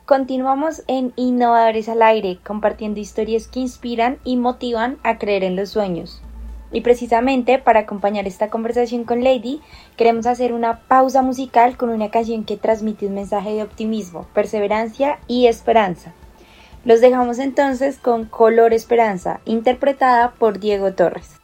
Continuamos en Innovadores al Aire, compartiendo historias que inspiran y motivan a creer en los sueños. Y precisamente para acompañar esta conversación con Lady, queremos hacer una pausa musical con una canción que transmite un mensaje de optimismo, perseverancia y esperanza. Los dejamos entonces con Color Esperanza, interpretada por Diego Torres.